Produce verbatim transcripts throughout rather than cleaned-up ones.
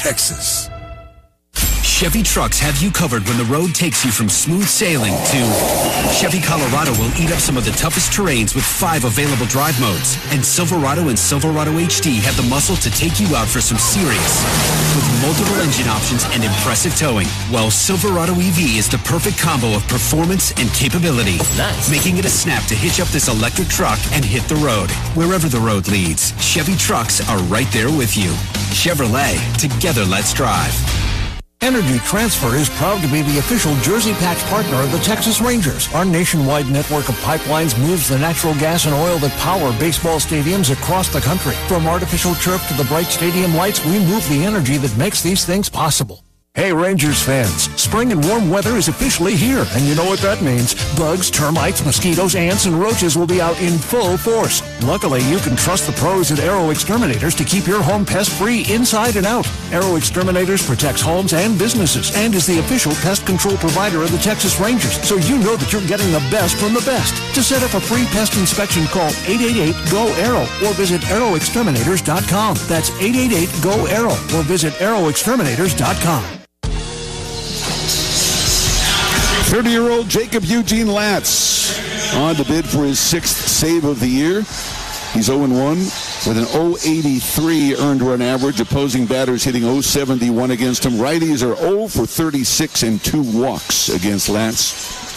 Texas. Chevy trucks have you covered when the road takes you from smooth sailing to Chevy Colorado will eat up some of the toughest terrains with five available drive modes. And Silverado and Silverado H D have the muscle to take you out for some serious with multiple engine options and impressive towing. While Silverado E V is the perfect combo of performance and capability. Nice. Making it a snap to hitch up this electric truck and hit the road. Wherever the road leads, Chevy trucks are right there with you. Chevrolet, together let's drive. Energy Transfer is proud to be the official Jersey Patch partner of the Texas Rangers. Our nationwide network of pipelines moves the natural gas and oil that power baseball stadiums across the country. From artificial turf to the bright stadium lights, we move the energy that makes these things possible. Hey Rangers fans, spring and warm weather is officially here, and you know what that means. Bugs, termites, mosquitoes, ants, and roaches will be out in full force. Luckily, you can trust the pros at Aero Exterminators to keep your home pest-free inside and out. Aero Exterminators protects homes and businesses and is the official pest control provider of the Texas Rangers, so you know that you're getting the best from the best. To set up a free pest inspection, call eight eight eight, G O, A R O or visit aero exterminators dot com. That's eight eight eight, G O, A R O or visit aero exterminators dot com. thirty-year-old Jacob Eugene Latz on to bid for his sixth save of the year. He's oh and one with an oh eighty-three earned run average. Opposing batters hitting oh seventy-one against him. Righties are oh for thirty-six and two walks against Latz.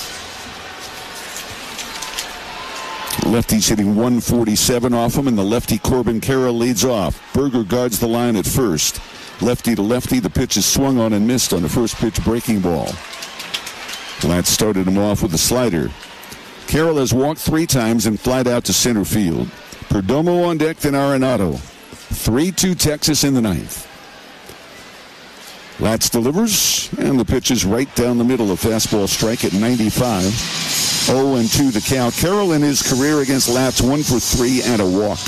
Lefty's hitting one forty-seven off him, and the lefty Corbin Carroll leads off. Berger guards the line at first. Lefty to lefty, the pitch is swung on and missed on the first pitch breaking ball. Latz started him off with a slider. Carroll has walked three times and flied out to center field. Perdomo on deck, then Arenado. three two Texas in the ninth. Latz delivers, and the pitch is right down the middle. A fastball strike at ninety-five. oh and two to count. Carroll in his career against Latz, one for three and a walk.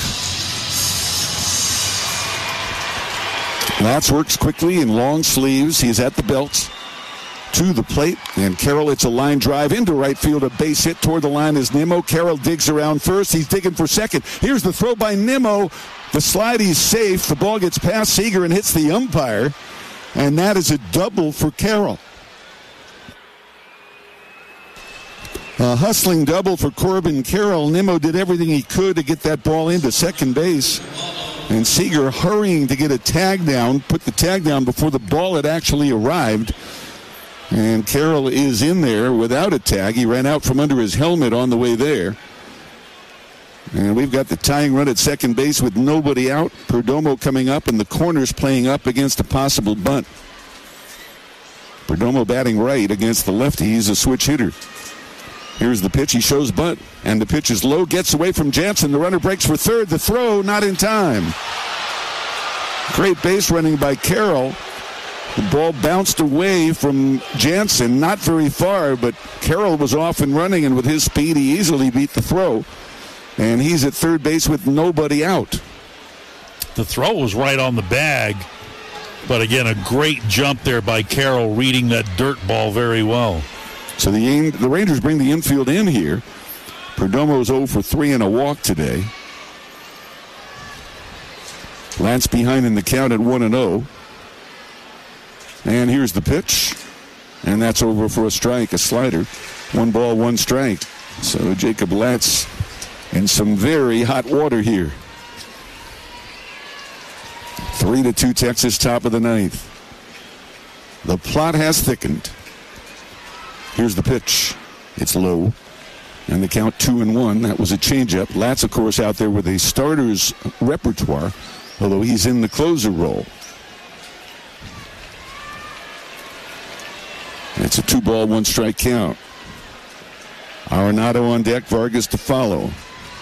Latz works quickly in long sleeves. He's at the belt. To the plate, and Carroll hits a line drive into right field. A base hit toward the line is Nimmo. Carroll digs around first. He's digging for second. Here's the throw by Nimmo. The slide, he's safe. The ball gets past Seager and hits the umpire, and that is a double for Carroll. A hustling double for Corbin Carroll. Nimmo did everything he could to get that ball into second base, and Seager hurrying to get a tag down, put the tag down before the ball had actually arrived. And Carroll is in there without a tag. He ran out from under his helmet on the way there. And we've got the tying run at second base with nobody out. Perdomo coming up, and the corners playing up against a possible bunt. Perdomo batting right against the lefty. He's a switch hitter. Here's the pitch. He shows bunt, and the pitch is low. Gets away from Jansen. The runner breaks for third. The throw not in time. Great base running by Carroll. The ball bounced away from Jansen, not very far, but Carroll was off and running, and with his speed, he easily beat the throw. And he's at third base with nobody out. The throw was right on the bag, but again, a great jump there by Carroll, reading that dirt ball very well. So the the Rangers bring the infield in here. Perdomo's oh for three and a walk today. Latz behind in the count at one and oh. And here's the pitch, and that's over for a strike, a slider. One ball, one strike. So Jacob Latz in some very hot water here. Three to two Texas, top of the ninth. The plot has thickened. Here's the pitch. It's low, and the count two and one. That was a changeup. Latz, of course, out there with a starter's repertoire, although he's in the closer role. It's a two-ball, one-strike count. Arenado on deck, Vargas to follow.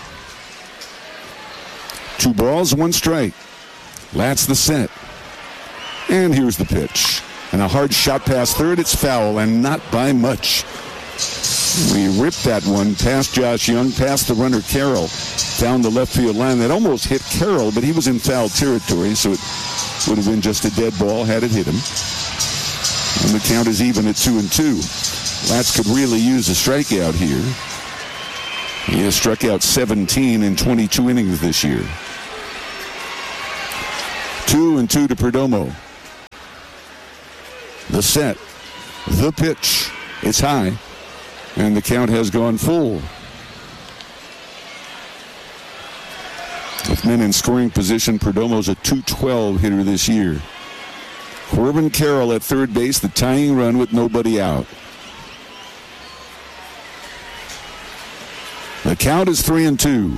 Two balls, one strike. Latz the set. And here's the pitch. And a hard shot past third. It's foul, and not by much. We ripped that one past Josh Young, past the runner Carroll, down the left field line. That almost hit Carroll, but he was in foul territory, so it would have been just a dead ball had it hit him. And the count is even at two and two. Latz could really use a strikeout here. He has struck out seventeen in twenty-two innings this year. Two and two to Perdomo. The set. The pitch. It's high. And the count has gone full. With men in scoring position, Perdomo's a two twelve hitter this year. Corbin Carroll at third base, the tying run with nobody out. The count is three and two.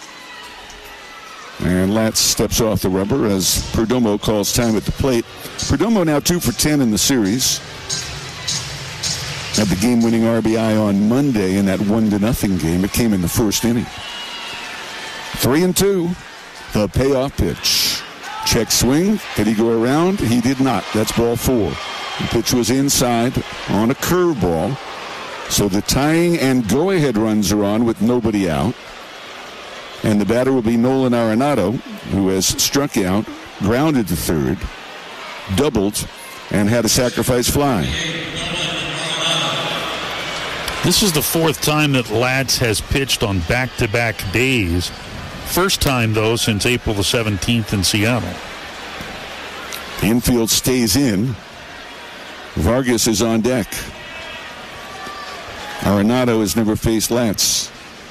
And Latz steps off the rubber as Perdomo calls time at the plate. Perdomo now two for ten in the series. Had the game-winning R B I on Monday in that one to nothing game. It came in the first inning. Three and two. The payoff pitch. Check swing. Did he go around? He did not. That's ball four. The pitch was inside on a curveball. So the tying and go-ahead runs are on with nobody out. And the batter will be Nolan Arenado, who has struck out, grounded to third, doubled, and had a sacrifice fly. This is the fourth time that Latz has pitched on back-to-back days. First time, though, since April the seventeenth in Seattle. The infield stays in. Vargas is on deck. Arenado has never faced Latz.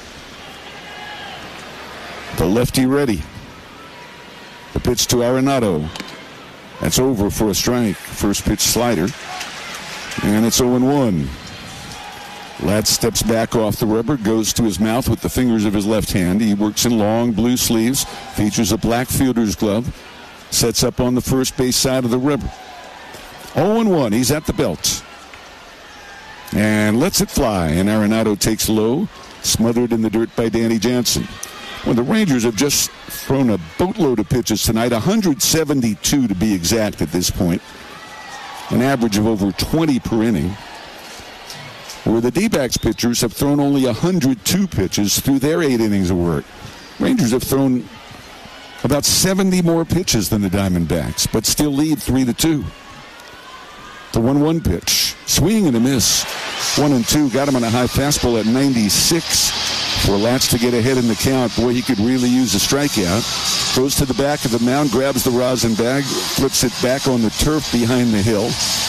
The lefty ready. The pitch to Arenado. That's over for a strike. First pitch slider. And it's oh and one. Latz steps back off the rubber, goes to his mouth with the fingers of his left hand. He works in long blue sleeves, features a black fielder's glove, sets up on the first base side of the rubber. oh and one. He's at the belt. And lets it fly. And Arenado takes low, smothered in the dirt by Danny Jansen. Well, the Rangers have just thrown a boatload of pitches tonight, one hundred seventy-two to be exact at this point. An average of over twenty per inning. Where the D-backs pitchers have thrown only one hundred two pitches through their eight innings of work. Rangers have thrown about seventy more pitches than the Diamondbacks, but still lead three to two. The one one pitch. Swing and a miss. One and two. Got him on a high fastball at ninety-six. For Latz to get ahead in the count. Boy, he could really use a strikeout. Goes to the back of the mound, grabs the rosin bag, flips it back on the turf behind the hill.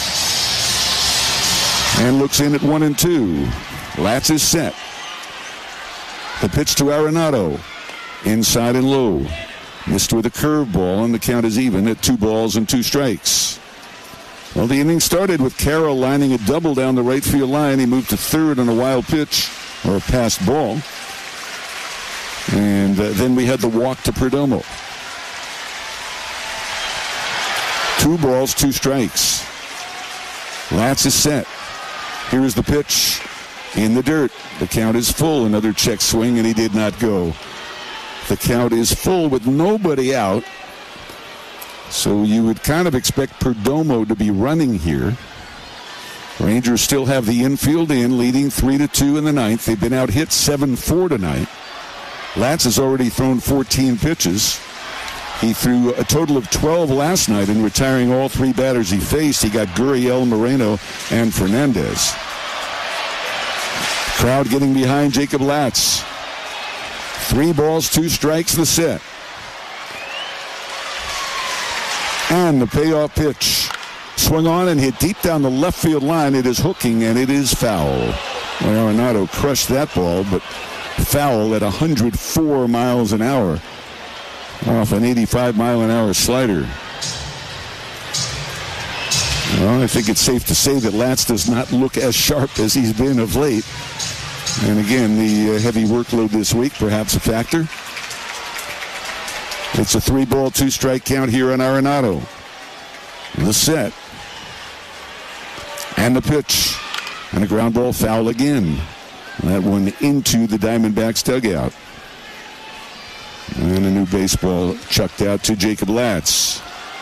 And looks in at one and two. Latz is set. The pitch to Arenado. Inside and low. Missed with a curveball, and the count is even at two balls and two strikes. Well, the inning started with Carroll lining a double down the right field line. He moved to third on a wild pitch, or a passed ball. And uh, then we had the walk to Perdomo. Two balls, two strikes. Latz is set. Here's the pitch in the dirt. The count is full. Another check swing, and he did not go. The count is full with nobody out. So you would kind of expect Perdomo to be running here. Rangers still have the infield in, leading three to two in the ninth. They've been out hit seven four tonight. Latz has already thrown fourteen pitches. He threw a total of twelve last night in retiring all three batters he faced. He got Gurriel, Moreno, and Fernandez. Crowd getting behind Jacob Latz. Three balls, two strikes, the set. And the payoff pitch. Swung on and hit deep down the left field line. It is hooking, and it is foul. Well, Arenado crushed that ball, but foul at one hundred four miles an hour off an eighty-five mile an hour slider. Well, I think it's safe to say that Latz does not look as sharp as he's been of late. And again, the uh, heavy workload this week, perhaps a factor. It's a three-ball, two-strike count here on Arenado. The set. And the pitch. And a ground ball foul again. That one into the Diamondbacks dugout. And a new baseball chucked out to Jacob Latz.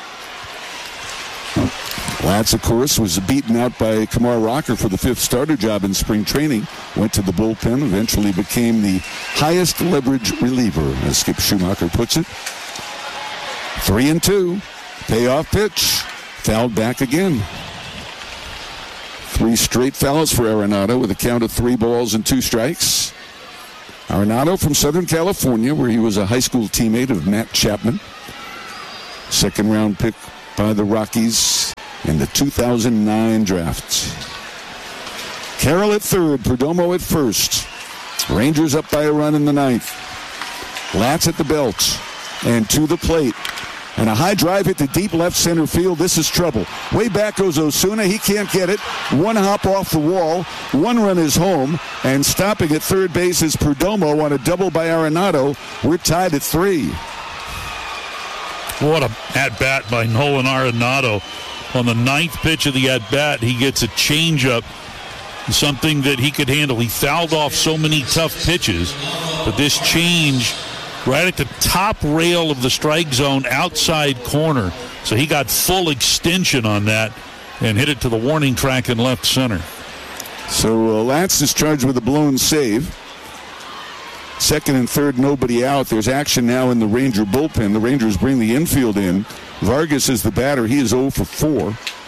Latz, of course, was beaten out by Kumar Rocker for the fifth starter job in spring training. Went to the bullpen, eventually became the highest leverage reliever, as Skip Schumacher puts it. Three and two. Payoff pitch. Fouled back again. Three straight fouls for Arenado with a count of three balls and two strikes. Arenado from Southern California, where he was a high school teammate of Matt Chapman. Second round pick by the Rockies in the two thousand nine draft. Carroll at third, Perdomo at first. Rangers up by a run in the ninth. Latz at the belt and to the plate. And a high drive hit to deep left center field. This is trouble. Way back goes Osuna. He can't get it. One hop off the wall. One run is home. And stopping at third base is Perdomo on a double by Arenado. We're tied at three. What a at-bat by Nolan Arenado. On the ninth pitch of the at-bat, he gets a changeup, something that he could handle. He fouled off so many tough pitches, but this change right at the top rail of the strike zone, outside corner. So he got full extension on that and hit it to the warning track in left center. So uh, Latz is charged with a blown save. Second and third, nobody out. There's action now in the Ranger bullpen. The Rangers bring the infield in. Vargas is the batter. He is oh for four.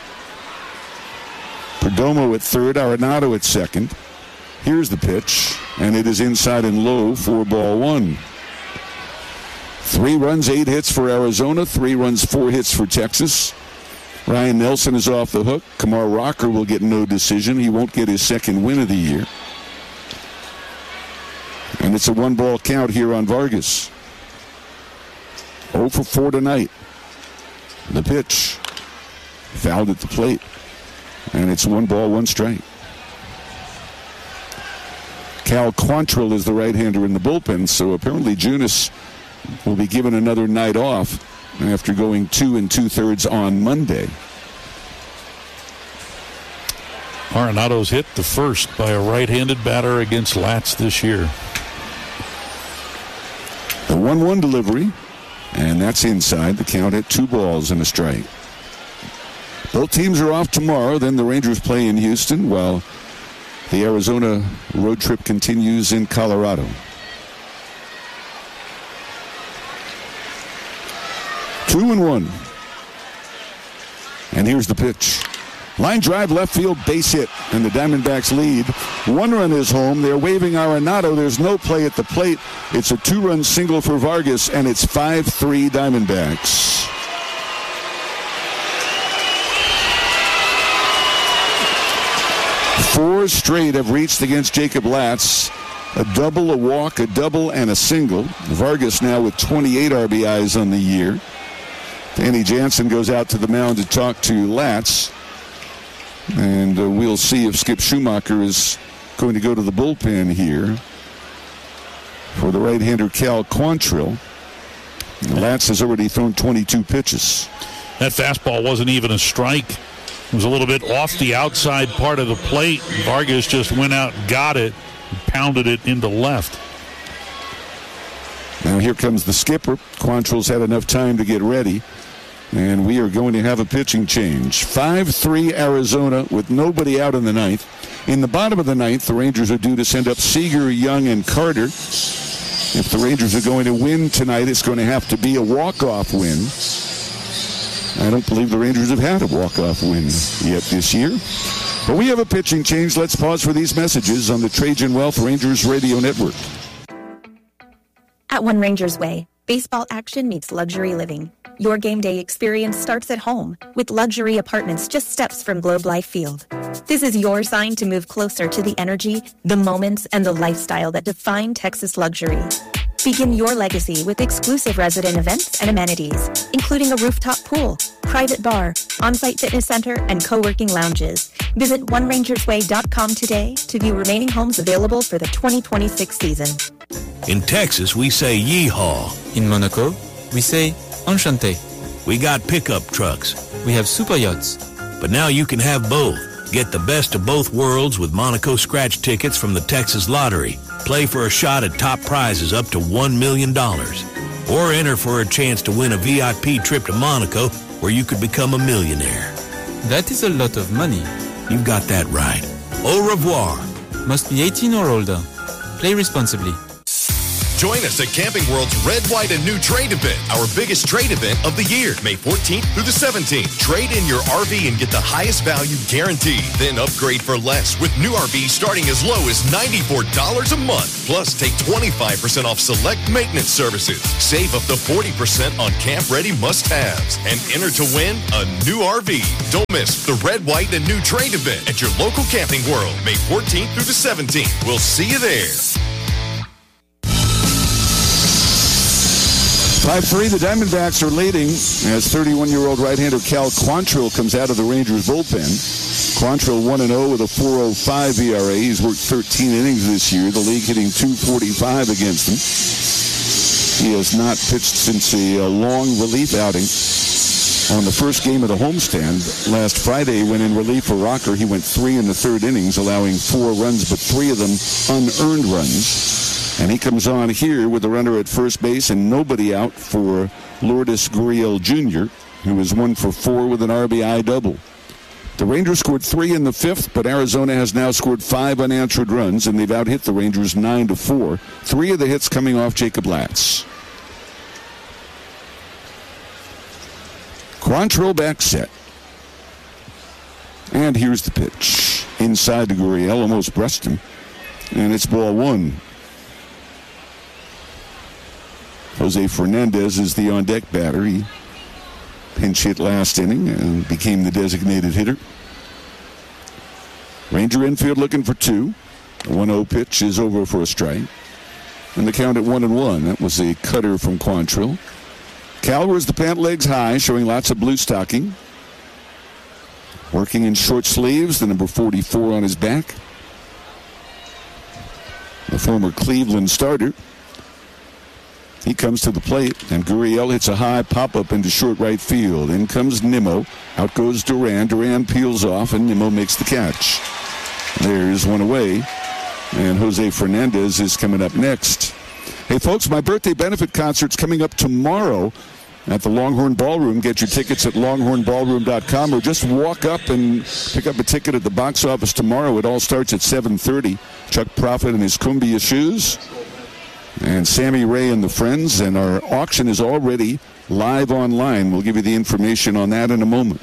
Perdomo at third, Arenado at second. Here's the pitch, and it is inside and low for ball one. Three runs, eight hits for Arizona. Three runs, four hits for Texas. Ryan Nelson is off the hook. Kumar Rocker will get no decision. He won't get his second win of the year. And it's a one-ball count here on Vargas. oh for four tonight. The pitch. Fouled at the plate. And it's one ball, one strike. Cal Quantrill is the right-hander in the bullpen, so apparently Junis will be given another night off after going two and two-thirds on Monday. Arenado's hit the first by a right-handed batter against Latz this year. The one one delivery, and that's inside. The count at two balls and a strike. Both teams are off tomorrow. Then the Rangers play in Houston while the Arizona road trip continues in Colorado. Two and one. And here's the pitch. Line drive, left field, base hit, and the Diamondbacks lead. One run is home. They're waving Arenado. There's no play at the plate. It's a two-run single for Vargas, and it's five three Diamondbacks. Four straight have reached against Jacob Latz. A double, a walk, a double, and a single. Vargas now with twenty-eight R B Is on the year. Danny Jansen goes out to the mound to talk to Latz. And uh, we'll see if Skip Schumacher is going to go to the bullpen here for the right-hander Cal Quantrill. Latz has already thrown twenty-two pitches. That fastball wasn't even a strike. It was a little bit off the outside part of the plate. Vargas just went out, got it, and pounded it into left. Now here comes the skipper. Quantrill's had enough time to get ready. And we are going to have a pitching change. five three Arizona with nobody out in the ninth. In the bottom of the ninth, the Rangers are due to send up Seager, Young, and Carter. If the Rangers are going to win tonight, it's going to have to be a walk-off win. I don't believe the Rangers have had a walk-off win yet this year. But we have a pitching change. Let's pause for these messages on the Trajan Wealth Rangers Radio Network. At One Rangers Way, baseball action meets luxury living. Your game day experience starts at home with luxury apartments just steps from Globe Life Field. This is your sign to move closer to the energy, the moments, and the lifestyle that define Texas luxury. Begin your legacy with exclusive resident events and amenities, including a rooftop pool, private bar, on-site fitness center, and co-working lounges. Visit one rangers way dot com today to view remaining homes available for the twenty twenty-six season. In Texas, we say yeehaw. In Monaco, we say enchanté. We got pickup trucks. We have super yachts. But now you can have both. Get the best of both worlds with Monaco scratch tickets from the Texas Lottery. Play for a shot at top prizes up to one million dollars. Or enter for a chance to win a V I P trip to Monaco where you could become a millionaire. That is a lot of money. You've got that right. Au revoir. Must be eighteen or older. Play responsibly. Join us at Camping World's Red, White, and New Trade event, our biggest trade event of the year, May fourteenth through the seventeenth. Trade in your R V and get the highest value guaranteed. Then upgrade for less with new R Vs starting as low as ninety-four dollars a month. Plus, take twenty-five percent off select maintenance services. Save up to forty percent on camp-ready must-haves. And enter to win a new R V. Don't miss the Red, White, and New Trade event at your local Camping World, May fourteenth through the seventeenth. We'll see you there. five three, the Diamondbacks are leading as thirty-one-year-old right-hander Cal Quantrill comes out of the Rangers bullpen. Quantrill one and oh with a four oh five E R A. He's worked thirteen innings this year. The league hitting two forty-five against him. He has not pitched since a, a long relief outing on the first game of the homestand last Friday when in relief for Rocker. He went three in the third innings, allowing four runs, but three of them unearned runs. And he comes on here with the runner at first base and nobody out for Lourdes Gurriel Junior, who is one for four with an R B I double. The Rangers scored three in the fifth, but Arizona has now scored five unanswered runs, and they've out-hit the Rangers nine to four. Three of the hits coming off Jacob Latz. Quantrill back set. And here's the pitch. Inside to Gurriel, almost brushed him. And it's ball one. Jose Fernandez is the on-deck batter. He pinch hit last inning and became the designated hitter. Ranger infield looking for two. The one oh pitch is over for a strike. And the count at one and one. That was a cutter from Quantrill. Cal wears the pant legs high, showing lots of blue stocking. Working in short sleeves, the number forty-four on his back. The former Cleveland starter. He comes to the plate, and Gurriel hits a high pop-up into short right field. In comes Nimmo. Out goes Duran. Duran peels off, and Nimmo makes the catch. There's one away, and Jose Fernandez is coming up next. Hey, folks, my birthday benefit concert's coming up tomorrow at the Longhorn Ballroom. Get your tickets at longhorn ballroom dot com, or just walk up and pick up a ticket at the box office tomorrow. It all starts at seven thirty. Chuck Prophet and his Cumbia shoes. And Sammy Ray and the Friends, and our auction is already live online. We'll give you the information on that in a moment.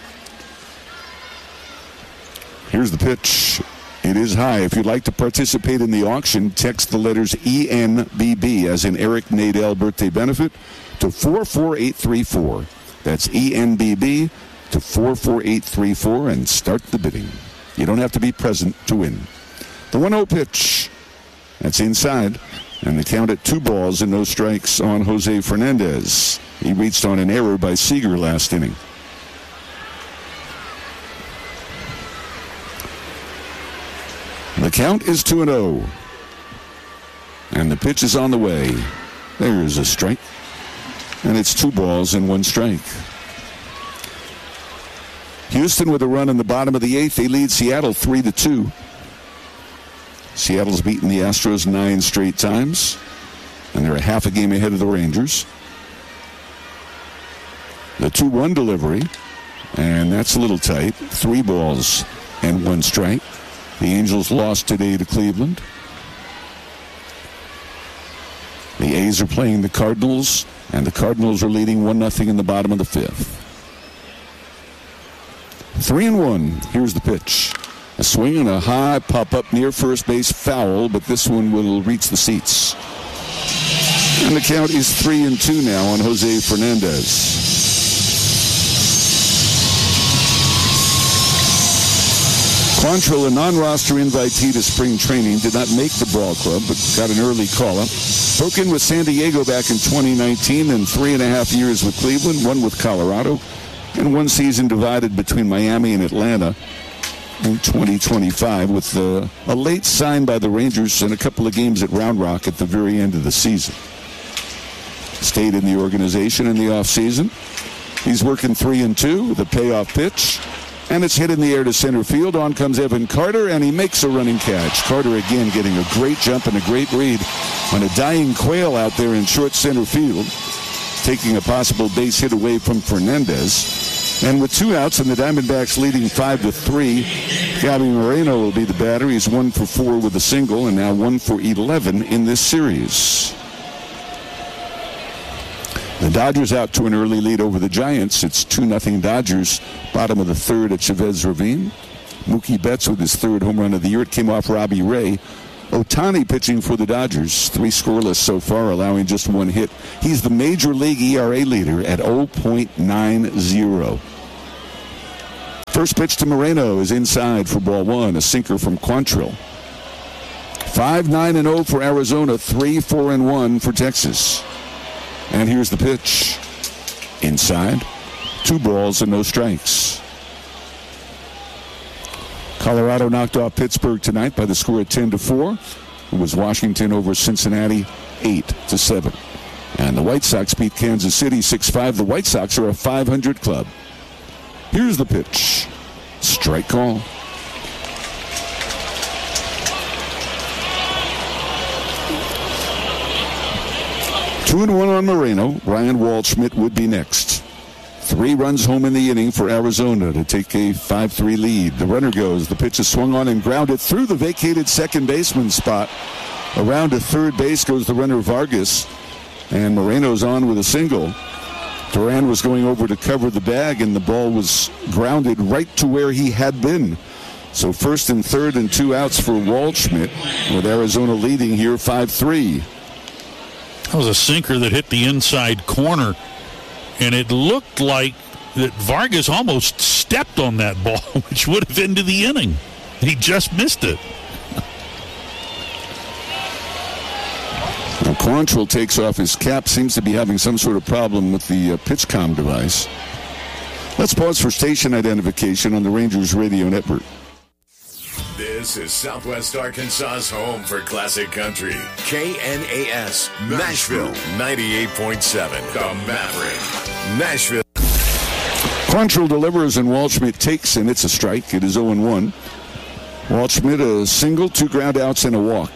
Here's the pitch. It is high. If you'd like to participate in the auction, text the letters E N B B, as in Eric Nadel birthday benefit, to four four eight three four. That's E N B B to four four eight three four, and start the bidding. You don't have to be present to win. The one oh pitch. That's inside. And the count at two balls and no strikes on Jose Fernandez. He reached on an error by Seager last inning. The count is two and oh. And the pitch is on the way. There's a strike. And it's two balls and one strike. Houston with a run in the bottom of the eighth. They lead Seattle three to two. Seattle's beaten the Astros nine straight times, and they're a half a game ahead of the Rangers. The two one delivery, and that's a little tight. Three balls and one strike. The Angels lost today to Cleveland. The A's are playing the Cardinals, and the Cardinals are leading one nothing in the bottom of the fifth. Three and one. Here's the pitch. A swing and a high pop-up near first base, foul, but this one will reach the seats. And the count is three and two now on Jose Fernandez. Quantrill, a non-roster invitee to spring training, did not make the ball club, but got an early call-up. Broke in with San Diego back in twenty nineteen, and three and a half years with Cleveland, one with Colorado, and one season divided between Miami and Atlanta in twenty twenty-five, with uh, a late sign by the Rangers and a couple of games at Round Rock at the very end of the season. Stayed in the organization in the offseason. He's working three and two, the payoff pitch, and it's hit in the air to center field. On comes Evan Carter, and he makes a running catch. Carter again getting a great jump and a great read on a dying Quail out there in short center field, taking a possible base hit away from Fernandez. And with two outs and the Diamondbacks leading five to three, Gabby Moreno will be the batter. He's one for four with a single and now one for eleven in this series. The Dodgers out to an early lead over the Giants. It's two nothing Dodgers, bottom of the third at Chavez Ravine. Mookie Betts with his third home run of the year. It came off Robbie Ray. Ohtani pitching for the Dodgers. Three scoreless so far, allowing just one hit. He's the Major League E R A leader at oh point nine oh. First pitch to Moreno is inside for ball one. A sinker from Quantrill. five nine and oh for Arizona. three four and one for Texas. And here's the pitch. Inside. Two balls and no strikes. Colorado knocked off Pittsburgh tonight by the score of ten to four. It was Washington over Cincinnati eight to seven. And the White Sox beat Kansas City six five. The White Sox are a five hundred club. Here's the pitch. Strike call. Two and one on Moreno. Ryan Waldschmidt would be next. Three runs home in the inning for Arizona to take a five three lead. The runner goes. The pitch is swung on and grounded through the vacated second baseman spot. Around to third base goes the runner Vargas. And Moreno's on with a single. Duran was going over to cover the bag, and the ball was grounded right to where he had been. So first and third and two outs for Waldschmidt, with Arizona leading here five three. That was a sinker that hit the inside corner, and it looked like that Vargas almost stepped on that ball, which would have ended the inning. He just missed it. Now Quantrill takes off his cap, seems to be having some sort of problem with the uh, PitchCom device. Let's pause for station identification on the Rangers Radio Network. This is Southwest Arkansas's home for classic country. K N A S, Nashville, ninety-eight point seven. The Maverick, Nashville. Quantrill delivers and Waldschmidt takes, and it's a strike. It is oh and one. Waldschmidt a single, two ground outs, and a walk.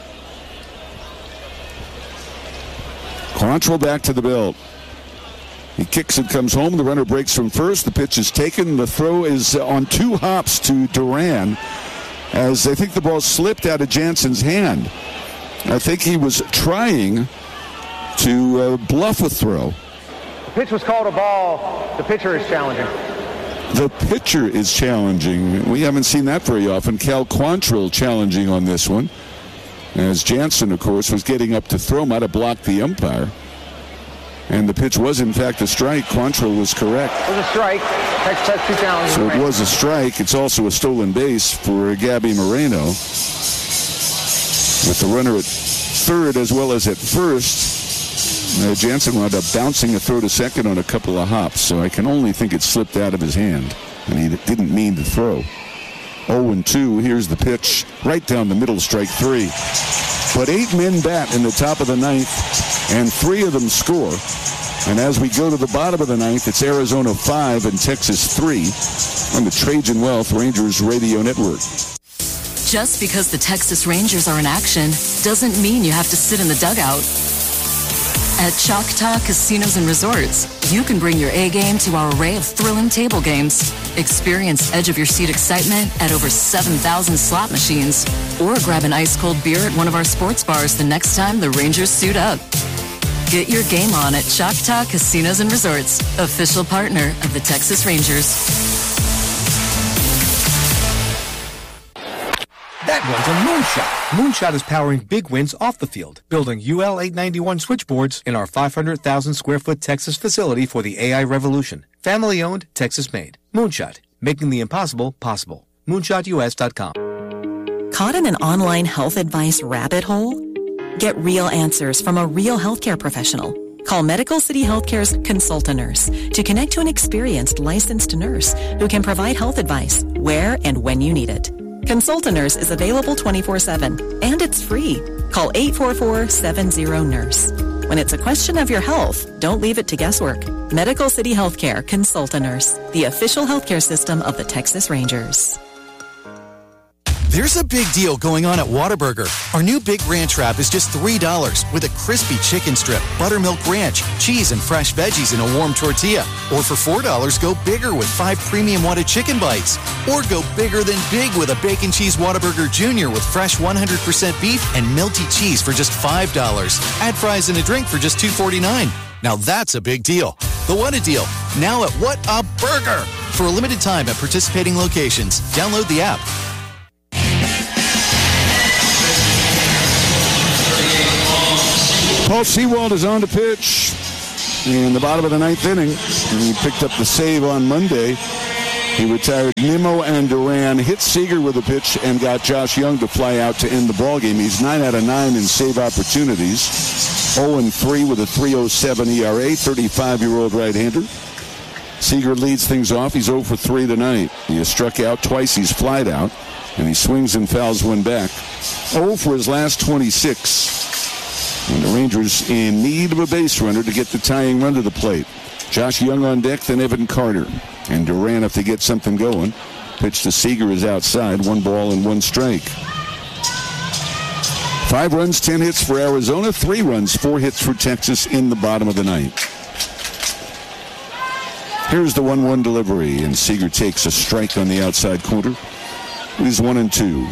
Quantrill back to the belt. He kicks and comes home. The runner breaks from first. The pitch is taken. The throw is on two hops to Duran, as I think the ball slipped out of Jansen's hand. I think he was trying to uh, bluff a throw. The pitch was called a ball. The pitcher is challenging. The pitcher is challenging. We haven't seen that very often. Cal Quantrill challenging on this one, as Jansen, of course, was getting up to throw, might have blocked the umpire. And the pitch was, in fact, a strike. Quantrill was correct. It was a strike. Texas has two challenges. So it was a strike. It's also a stolen base for Gabby Moreno. With the runner at third as well as at first, uh, Jansen wound up bouncing a throw to second on a couple of hops. So I can only think it slipped out of his hand, and he didn't mean to throw. oh and two. Here's the pitch. Right down the middle, strike three. But eight men bat in the top of the ninth, and three of them score. And as we go to the bottom of the ninth, it's Arizona five and Texas three on the Trajan Wealth Rangers Radio Network. Just because the Texas Rangers are in action doesn't mean you have to sit in the dugout. At Choctaw Casinos and Resorts, you can bring your A game to our array of thrilling table games. Experience edge-of-your-seat excitement at over seven thousand slot machines. Or grab an ice-cold beer at one of our sports bars the next time the Rangers suit up. Get your game on at Choctaw Casinos and Resorts, official partner of the Texas Rangers. That one's a moonshot. Moonshot is powering big wins off the field, building U L eight ninety-one switchboards in our five hundred thousand square foot Texas facility for the A I revolution. Family owned, Texas made. Moonshot, making the impossible possible. moonshot U S dot com. Caught in an online health advice rabbit hole? Get real answers from a real healthcare professional. Call Medical City Healthcare's Consulta Nurse to connect to an experienced licensed nurse who can provide health advice where and when you need it. Consulta Nurse is available twenty-four seven, and it's free. Call eight four four, seven zero, nurse. When it's a question of your health, don't leave it to guesswork. Medical City Healthcare Consulta Nurse, the official healthcare system of the Texas Rangers. There's a big deal going on at Whataburger. Our new Big Ranch Wrap is just three dollars with a crispy chicken strip, buttermilk ranch, cheese, and fresh veggies in a warm tortilla. Or for four dollars, go bigger with five premium Whata chicken bites. Or go bigger than big with a Bacon Cheese Whataburger Junior with fresh one hundred percent beef and melty cheese for just five dollars. Add fries and a drink for just two forty-nine. Now that's a big deal. The What a Deal, now at What a Burger. For a limited time at participating locations. Download the app. Paul Sewald is on to pitch in the bottom of the ninth inning. And he picked up the save on Monday. He retired Nimmo and Duran, hit Seager with a pitch, and got Josh Young to fly out to end the ballgame. He's nine out of nine in save opportunities. oh and three with a three oh seven E R A, thirty-five-year-old right-hander. Seager leads things off. He's oh for three tonight. He has struck out twice. He's flied out, and he swings and fouls one back. oh for his last twenty-six. And the Rangers in need of a base runner to get the tying run to the plate. Josh Young on deck, then Evan Carter. And Duran, if they get something going. Pitch to Seager is outside. One ball and one strike. Five runs, ten hits for Arizona. Three runs, four hits for Texas in the bottom of the ninth. Here's the one one delivery, and Seager takes a strike on the outside corner. It is one and two.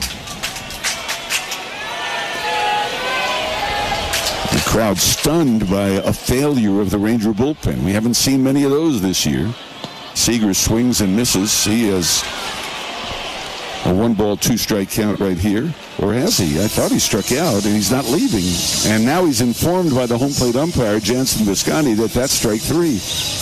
The crowd stunned by a failure of the Ranger bullpen. We haven't seen many of those this year. Seager swings and misses. He has a one-ball, two-strike count right here. Or has he? I thought he struck out, and he's not leaving. And now he's informed by the home plate umpire, Jansen Visconti, that that's strike three.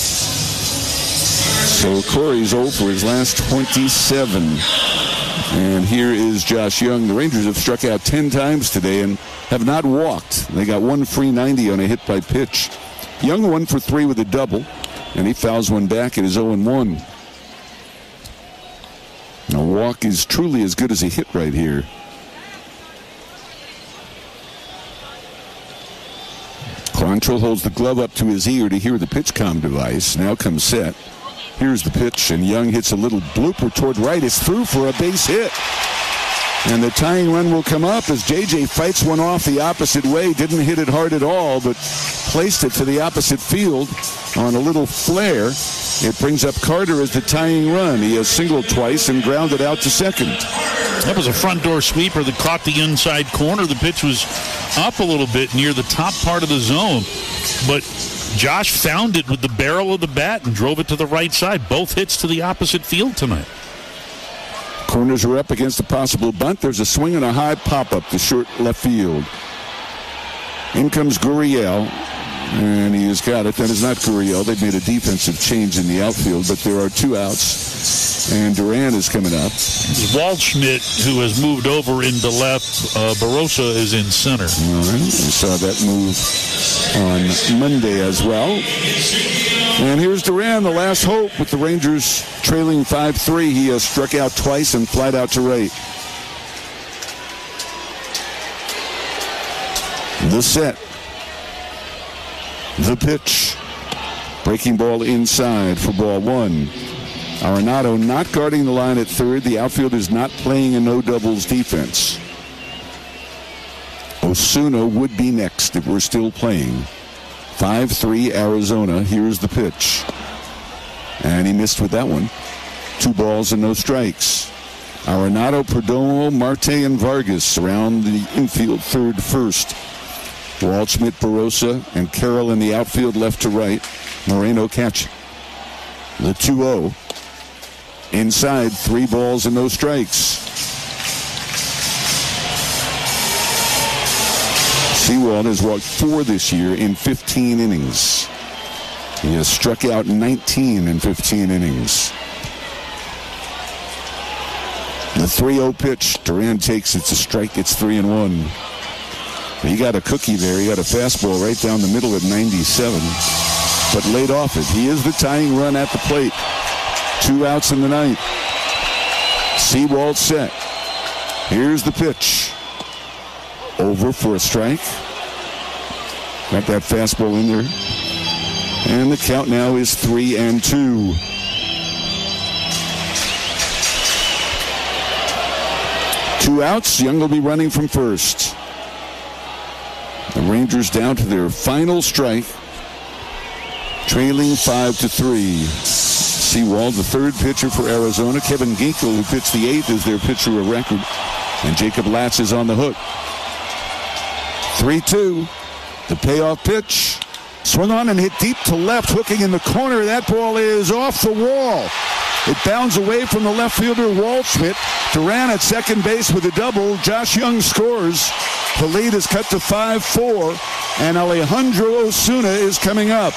So Corey's oh for his last twenty-seven. And here is Josh Young. The Rangers have struck out ten times today and have not walked. They got one free ninety on a hit by pitch. Young one for three with a double, and he fouls one back. It is oh and one. A walk is truly as good as a hit right here. Quantrill holds the glove up to his ear to hear the pitch comm device. Now comes set. Here's the pitch, and Young hits a little blooper toward right. It's through for a base hit. And the tying run will come up as J J fights one off the opposite way. Didn't hit it hard at all, but placed it to the opposite field on a little flare. It brings up Carter as the tying run. He has singled twice and grounded out to second. That was a front door sweeper that caught the inside corner. The pitch was up a little bit near the top part of the zone, but Josh found it with the barrel of the bat and drove it to the right side. Both hits to the opposite field tonight. Corners are up against a possible bunt. There's a swing and a high pop-up to short left field. In comes Gurriel, and he has got it. That is not Gurriel. They've made a defensive change in the outfield, but there are two outs, and Duran is coming up. Waldschmidt, who has moved over into left. Uh, Barossa is in center. All right. We saw that move on Monday as well. And here's Duran, the last hope, with the Rangers trailing five three. He has struck out twice and flied out to right. The set. The pitch. Breaking ball inside for ball one. Arenado not guarding the line at third. The outfield is not playing a no-doubles defense. Osuna would be next if we're still playing. five three Arizona. Here's the pitch. And he missed with that one. Two balls and no strikes. Arenado, Perdomo, Marte, and Vargas around the infield third first. Waldschmidt, Barossa, and Carroll in the outfield left to right. Moreno catching. The two oh. Inside, three balls and no strikes. Sewald has walked four this year in fifteen innings. He has struck out nineteen in fifteen innings. The three oh pitch. Duran takes it. It's a strike. It's three and one. He got a cookie there. He got a fastball right down the middle at ninety-seven, but laid off it. He is the tying run at the plate. Two outs in the ninth. Sewald set. Here's the pitch. Over for a strike. Got that fastball in there. And the count now is three and two. Two outs. Young will be running from first. The Rangers down to their final strike, trailing five to three. Sewald, the third pitcher for Arizona. Kevin Ginkel, who pitched the eighth, is their pitcher of record. And Jacob Latz is on the hook. three two. The payoff pitch. Swung on and hit deep to left, hooking in the corner. That ball is off the wall. It bounds away from the left fielder, Waldschmidt. Duran at second base with a double. Josh Young scores. The lead is cut to five four, and Alejandro Osuna is coming up.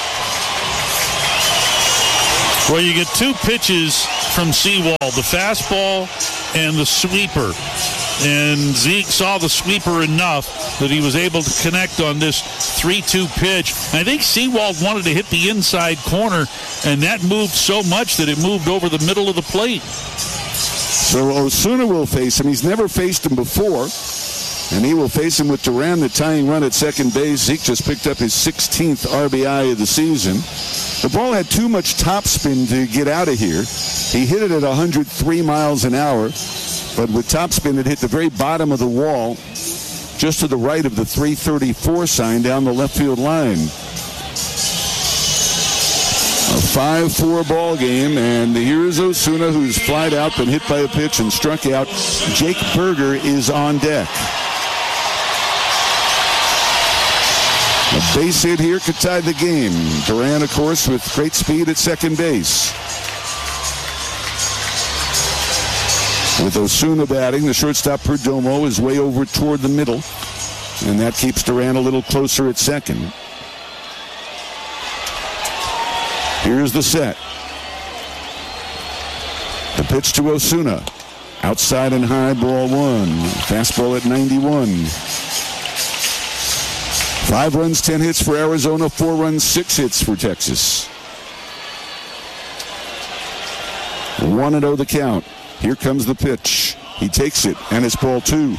Well, you get two pitches from Sewald, the fastball and the sweeper. And Zeke saw the sweeper enough that he was able to connect on this three two pitch. I think Sewald wanted to hit the inside corner, and that moved so much that it moved over the middle of the plate. So Osuna will face him. He's never faced him before, and he will face him with Duran, the tying run at second base. Zeke just picked up his sixteenth R B I of the season. The ball had too much topspin to get out of here. He hit it at one hundred three miles an hour. But with topspin, it hit the very bottom of the wall, just to the right of the three thirty-four sign down the left field line. A five four ball game, and here's Osuna, who's flied out, been hit by a pitch and struck out. Jake Berger is on deck. A base hit here could tie the game. Duran, of course, with great speed at second base. With Osuna batting, the shortstop Perdomo is way over toward the middle, and that keeps Duran a little closer at second. Here's the set. The pitch to Osuna. Outside and high, ball one. Fastball at ninety-one. Five runs, ten hits for Arizona, four runs, six hits for Texas. one and oh the count. Here comes the pitch. He takes it, and it's ball two.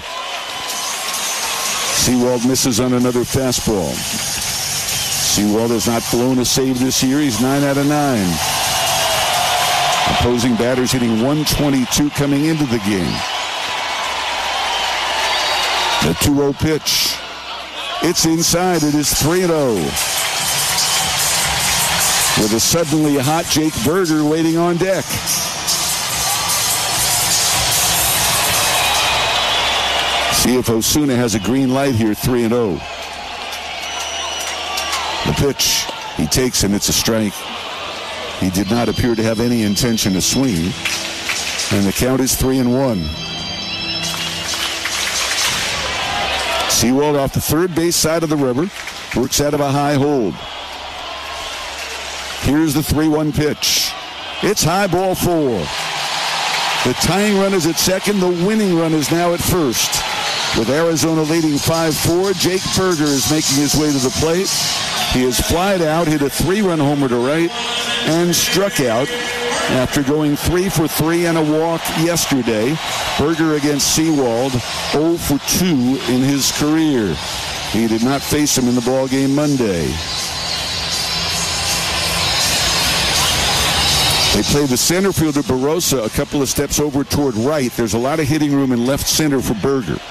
Sewald misses on another fastball. Sewald has not blown a save this year. He's nine out of nine. Opposing batters hitting one twenty-two coming into the game. The two oh pitch. It's inside. It is three and oh. With a suddenly hot Jake Berger waiting on deck. See if Osuna has a green light here, three and oh. The pitch, he takes and it's a strike. He did not appear to have any intention to swing. And the count is three and one. Sewald off the third base side of the river, works out of a high hold. Here's the three one pitch. It's high, ball four. The tying run is at second. The winning run is now at first. With Arizona leading five four, Jake Berger is making his way to the plate. He has flied out, hit a three-run homer to right, and struck out after going three for three and a walk yesterday. Berger against Sewald, oh for two in his career. He did not face him in the ballgame Monday. They play the center fielder, Barossa, a couple of steps over toward right. There's a lot of hitting room in left center for Berger.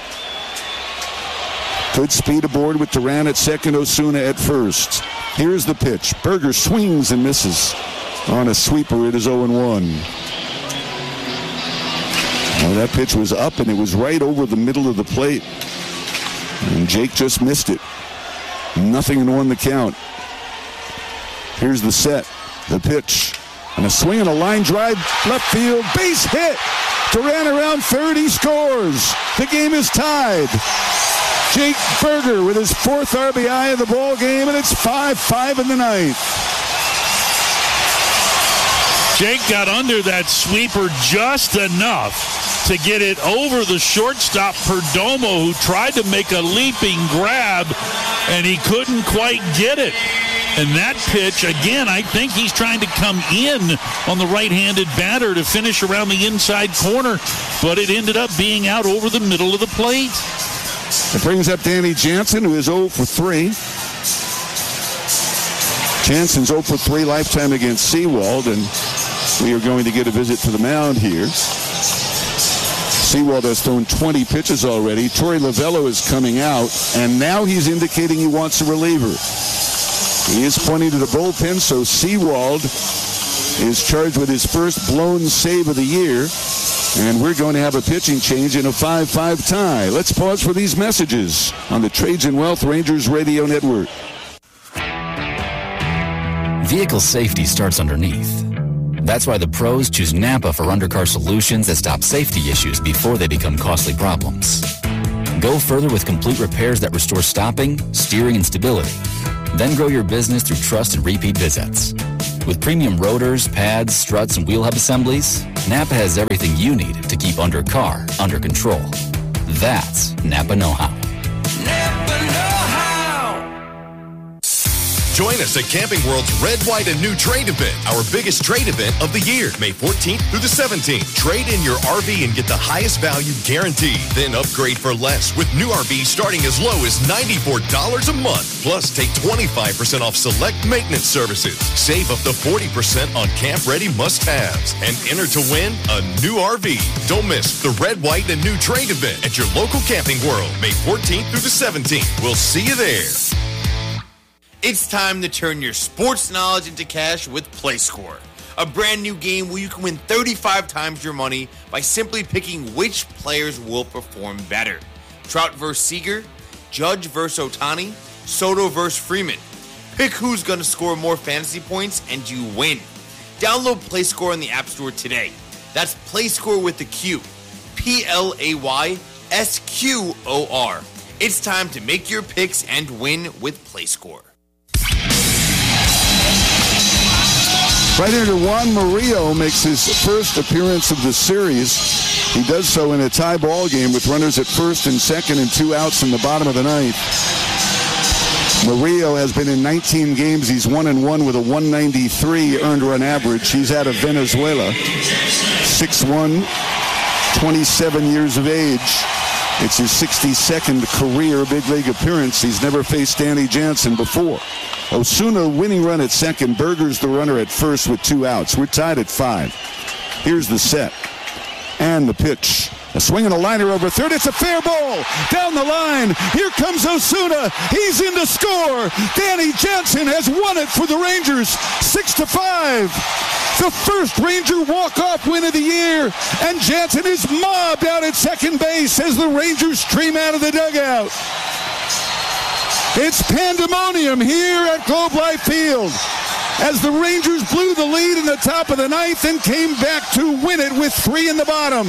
Good speed aboard with Duran at second, Osuna at first. Here's the pitch. Berger swings and misses. On a sweeper, it is oh and one. Well, that pitch was up, and it was right over the middle of the plate. And Jake just missed it. Nothing and one the count. Here's the set. The pitch. And a swing and a line drive, left field, base hit. Duran around third, he scores. The game is tied. Jake Berger with his fourth R B I of the ball game, and it's five five in the ninth. Jake got under that sweeper just enough to get it over the shortstop Perdomo, who tried to make a leaping grab, and he couldn't quite get it. And that pitch, again, I think he's trying to come in on the right-handed batter to finish around the inside corner, but it ended up being out over the middle of the plate. It brings up Danny Jansen, who is oh for three. Jansen's oh for three lifetime against Sewald, and we are going to get a visit to the mound here. Sewald has thrown twenty pitches already. Torey Lovello is coming out, and now he's indicating he wants a reliever. He is pointing to the bullpen, so Sewald is charged with his first blown save of the year. And we're going to have a pitching change in a five five tie. Let's pause for these messages on the Trades and Wealth Rangers Radio Network. Vehicle safety starts underneath. That's why the pros choose Napa for undercar solutions that stop safety issues before they become costly problems. Go further with complete repairs that restore stopping, steering, and stability. Then grow your business through trust and repeat visits. With premium rotors, pads, struts, and wheel hub assemblies, Napa has everything you need to keep undercar under control. That's Napa know-how. Napa know-how. Join us at Camping World's Red, White, and New Trade Event, our biggest trade event of the year, May fourteenth through the seventeenth. Trade in your R V and get the highest value guaranteed. Then upgrade for less with new R Vs starting as low as ninety-four dollars a month. Plus, take twenty-five percent off select maintenance services. Save up to forty percent on camp-ready must-haves. And enter to win a new R V. Don't miss the Red, White, and New Trade Event at your local Camping World, May fourteenth through the seventeenth. We'll see you there. It's time to turn your sports knowledge into cash with PlayScore, a brand new game where you can win thirty-five times your money by simply picking which players will perform better. Trout versus Seager, Judge versus Ohtani, Soto versus Freeman. Pick who's going to score more fantasy points and you win. Download PlayScore in the App Store today. That's PlayScore with the Q. P L A Y S Q O R. It's time to make your picks and win with PlayScore. Right here to Juan Murillo makes his first appearance of the series. He does so in a tie ball game with runners at first and second and two outs in the bottom of the ninth. Murillo has been in nineteen games. He's one and one with a one ninety-three earned run average. He's out of Venezuela. six one, twenty-seven years of age. It's his sixty-second career big league appearance. He's never faced Danny Jansen before. Osuna winning run at second. Berger's the runner at first with two outs. We're tied at five. Here's the set. And the pitch. A swing and a liner over third. It's a fair ball. Down the line. Here comes Osuna. He's in to score. Danny Jansen has won it for the Rangers. Six to five. The first Ranger walk-off win of the year. And Jansen is mobbed out at second base as the Rangers stream out of the dugout. It's pandemonium here at Globe Life Field as the Rangers blew the lead in the top of the ninth and came back to win it with three in the bottom.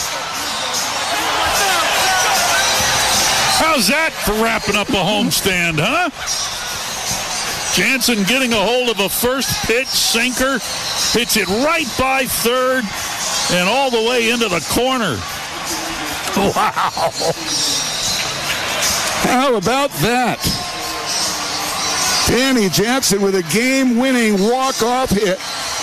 How's that for wrapping up a homestand, huh? Jansen getting a hold of a first pitch sinker, hits it right by third and all the way into the corner. Wow. How about that? Danny Jansen with a game-winning walk-off hit.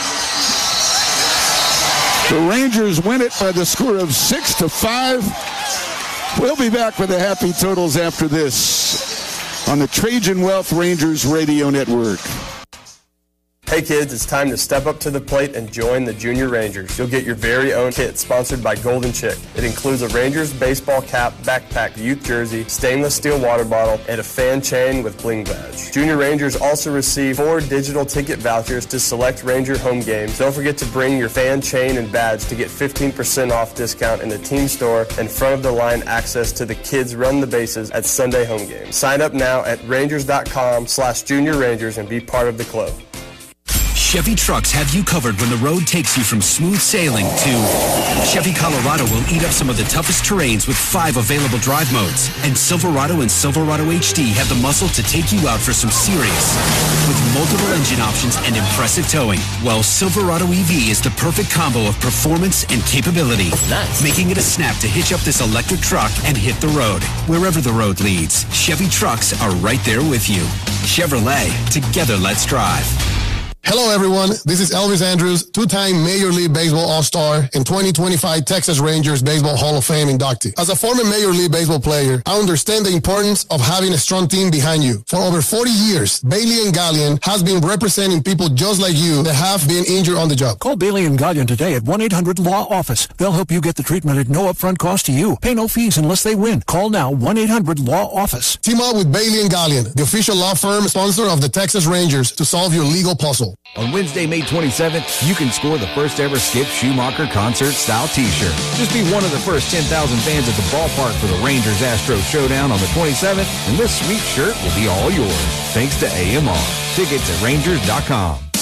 The Rangers win it by the score of six to five. We'll be back with the happy totals after this on the Trajan Wealth Rangers Radio Network. Hey kids, it's time to step up to the plate and join the Junior Rangers. You'll get your very own kit sponsored by Golden Chick. It includes a Rangers baseball cap, backpack, youth jersey, stainless steel water bottle, and a fan chain with bling badge. Junior Rangers also receive four digital ticket vouchers to select Ranger home games. Don't forget to bring your fan chain and badge to get fifteen percent off discount in the team store and front of the line access to the kids run the bases at Sunday home games. Sign up now at rangers.com slash junior rangers and be part of the club. Chevy Trucks have you covered when the road takes you from smooth sailing to Chevy Colorado will eat up some of the toughest terrains with five available drive modes. And Silverado and Silverado H D have the muscle to take you out for some serious with multiple engine options and impressive towing. Well, Silverado E V is the perfect combo of performance and capability, nice. Making it a snap to hitch up this electric truck and hit the road. Wherever the road leads, Chevy Trucks are right there with you. Chevrolet, together let's drive. Hello, everyone. This is Elvis Andrews, two-time Major League Baseball All-Star and twenty twenty-five Texas Rangers Baseball Hall of Fame inductee. As a former Major League Baseball player, I understand the importance of having a strong team behind you. For over forty years, Bailey and Gallion has been representing people just like you that have been injured on the job. Call Bailey and Gallion today at one eight hundred law office. They'll help you get the treatment at no upfront cost to you. Pay no fees unless they win. Call now, one eight hundred law office. Team up with Bailey and Gallion, the official law firm sponsor of the Texas Rangers, to solve your legal puzzle. On Wednesday, May twenty-seventh, you can score the first ever Skip Schumacher concert-style t-shirt. Just be one of the first ten thousand fans at the ballpark for the Rangers-Astros showdown on the twenty-seventh, and this sweet shirt will be all yours. Thanks to A M R. Tickets at rangers dot com.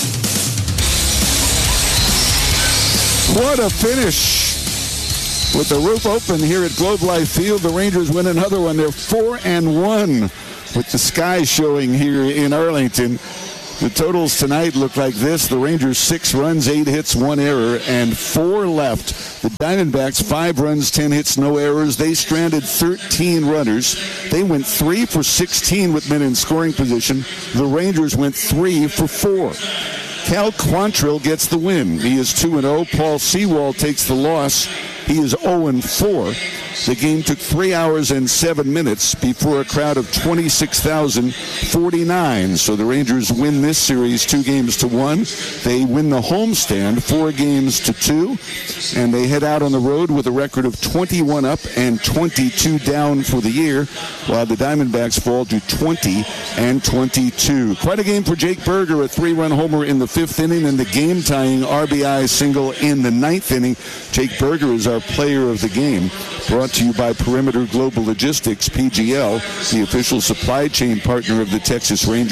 What a finish. With the roof open here at Globe Life Field, the Rangers win another one. They're four and one with the sky showing here in Arlington. The totals tonight look like this. The Rangers, six runs, eight hits, one error, and four left. The Diamondbacks, five runs, ten hits, no errors. They stranded thirteen runners. They went three for sixteen with men in scoring position. The Rangers went three for four. Cal Quantrill gets the win. He is two and oh. Paul Sewald takes the loss. He is oh and four. The game took three hours and seven minutes before a crowd of twenty-six thousand forty-nine. So the Rangers win this series two games to one. They win the homestand four games to two. And they head out on the road with a record of twenty-one up and twenty-two down for the year, while the Diamondbacks fall to twenty and twenty-two. Quite a game for Jake Berger, a three-run homer in the fifth inning and the game-tying R B I single in the ninth inning. Jake Berger is our player of the game. Brought to you by Perimeter Global Logistics, P G L, the official supply chain partner of the Texas Rangers.